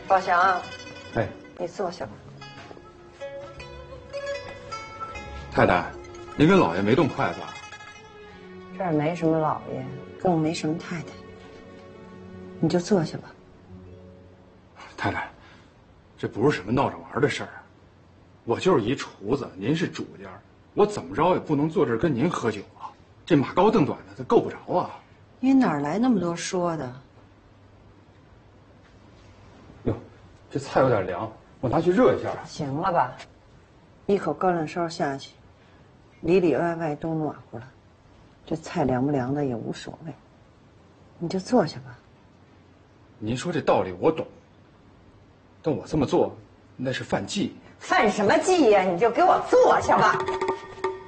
宝祥， 哎， 你坐下吧。 太太，您跟老爷没动筷子啊？ 这儿没什么老爷，更没什么太太，你就坐下吧。 太太，这不是什么闹着玩的事儿啊！我就是一厨子，您是主家，我怎么着也不能坐这儿跟您喝酒啊！这马高凳短的，他够不着啊！ 你哪来那么多说的？ 哟，这菜有点凉，我拿去热一下。 行了吧，一口高粱烧下去，里里外外都暖和了。这菜凉不凉的也无所谓，你就坐下吧。 您说这道理我懂，但我这么做，那是犯忌。 犯什么忌呀？你就给我坐下吧。